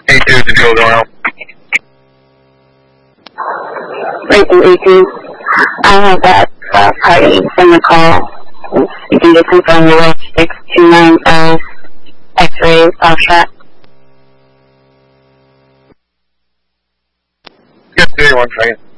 A2 to go down. Racing A2. I have that party from the call. You can just confirm the way 629 X-ray Foxtrot. Yes, 1 second.